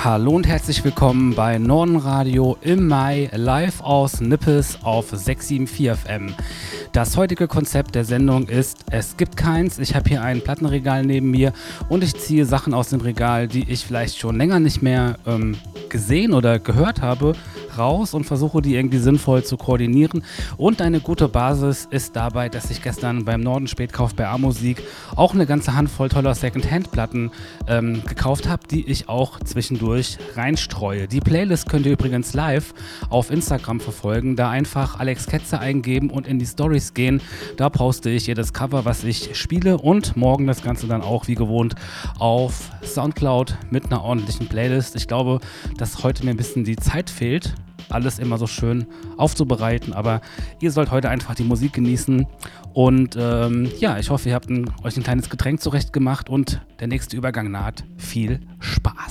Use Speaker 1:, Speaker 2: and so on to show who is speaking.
Speaker 1: Hallo und herzlich willkommen bei Nordenradio im Mai live aus Nippes auf 674 FM. Das heutige Konzept der Sendung ist, es gibt keins. Ich habe hier ein Plattenregal neben mir und ich ziehe Sachen aus dem Regal, die ich vielleicht schon länger nicht mehr gesehen oder gehört habe, raus und versuche die irgendwie sinnvoll zu koordinieren. Und eine gute Basis ist dabei, dass ich gestern beim Norden Spätkauf bei A-Musik auch eine ganze Handvoll toller Second-Hand-Platten gekauft habe, die ich auch zwischendurch reinstreue. Die Playlist könnt ihr übrigens live auf Instagram verfolgen, da einfach Alex Ketzer eingeben und in die Stories gehen. Da poste ich jedes Cover, was ich spiele, und morgen das Ganze dann auch wie gewohnt auf Soundcloud mit einer ordentlichen Playlist. Ich glaube, dass heute mir ein bisschen die Zeit fehlt, alles immer so schön aufzubereiten, aber ihr sollt heute einfach die Musik genießen und ja, ich hoffe, ihr habt euch ein kleines Getränk zurechtgemacht und der nächste Übergang naht. Viel Spaß!